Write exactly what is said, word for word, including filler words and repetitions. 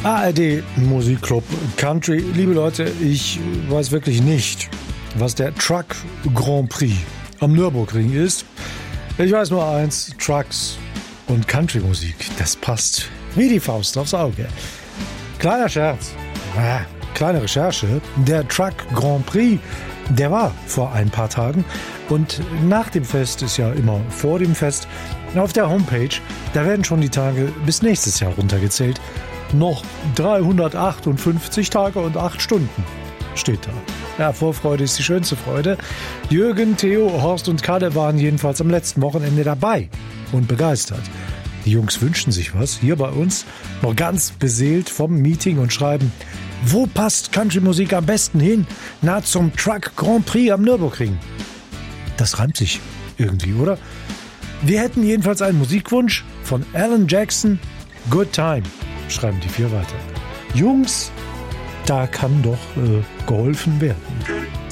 A R D Musikclub Country. Liebe Leute, ich weiß wirklich nicht, was der Truck Grand Prix am Nürburgring ist. Ich weiß nur eins, Trucks und Country-Musik, das passt wie die Faust aufs Auge. Kleiner Scherz, ah, kleine Recherche, der Truck Grand Prix, der war vor ein paar Tagen und nach dem Fest ist ja immer vor dem Fest. Auf der Homepage, da werden schon die Tage bis nächstes Jahr runtergezählt. Noch dreihundertachtundfünfzig Tage und acht Stunden steht da. Ja, Vorfreude ist die schönste Freude. Jürgen, Theo, Horst und Kalle waren jedenfalls am letzten Wochenende dabei und begeistert. Die Jungs wünschen sich was, hier bei uns, noch ganz beseelt vom Meeting und schreiben, wo passt Country-Musik am besten hin? Na, zum Truck Grand Prix am Nürburgring. Das reimt sich irgendwie, oder? Wir hätten jedenfalls einen Musikwunsch von Alan Jackson, Good Time, schreiben die vier weiter. Jungs, da kann doch äh, geholfen werden.